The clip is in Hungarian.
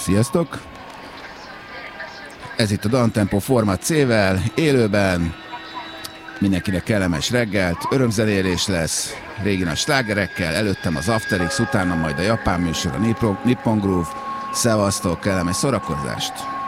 Sziasztok! Ez itt a Dantempo Forma C-vel, élőben. Mindenkinek kellemes reggelt, örömzenélés lesz, régi nagy slágerekkel, előttem az Afterix, utána majd a japán műsor, a Nippon Groove. Szevasztok, kellemes szórakozást!